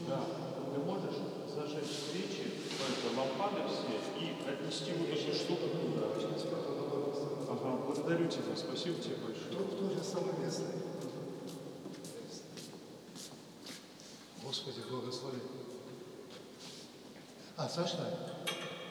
Да. Ты можешь зажечь свечи, лампады все и отнести вот эту штуку туда. Ага, благодарю тебя, спасибо тебе большое. То же самое место. Господи, благослови. А, Саша,